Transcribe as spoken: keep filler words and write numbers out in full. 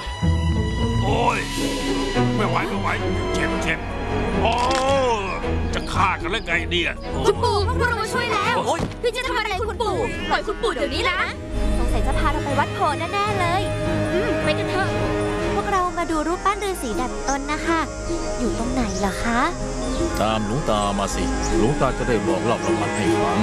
โอ้ยไม่ไหวไม่ไหวเจ็บเจ็บโอ้จะฆ่ากันแล้วไงเนี่ยโอ้คุณปู่พวกเรามาช่วยแล้วโอ้ยพี่จะทำอะไรคุณปู่ปล่อยคุณปู่เดี๋ยวนี้นะสงสัยจะพาเราไปวัดโพแน่ๆเลยอืมไปกันเถอะพวกเรามาดูรูปปั้นฤาษีดัดตนนะคะอยู่ตรงไหนเหรอคะตามหลวงตามาสิหลวงตาจะได้บอกเล่าประวัติให้ฟัง